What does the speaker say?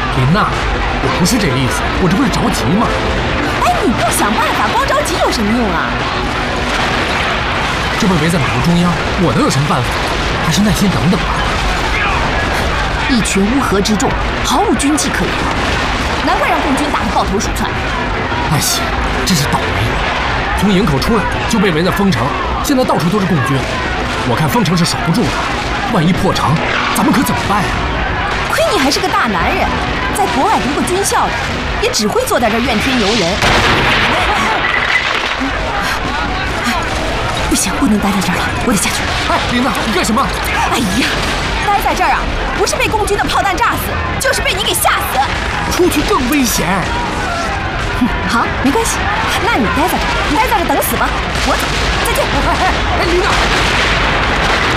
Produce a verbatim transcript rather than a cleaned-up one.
琳娜，我不是这个意思，我这不是着急吗？ 哎，你不想办法，光着急有什么用啊？ 这被围在马路中央，我能有什么办法？还是耐心等等吧。 一群乌合之众，毫无军纪可言，难怪让共军打得抱头鼠窜。 哎呀，真是倒霉！从营口出来就被围在封城，现在到处都是共军，我看封城是守不住的，万一破城，咱们可怎么办呀？ 亏你还是个大男人，在国外读过军校的，也只会坐在这儿怨天尤人。不行，不能待在这儿了，我得下去。 哎，琳娜，你干什么？ 哎呀，待在这儿啊，不是被共军的炮弹炸死，就是被你给吓死。 出去更危险。 嗯，好，没关系，那你待在这儿，你待在这儿等死吧。我走，再见。 哎哎哎，琳娜。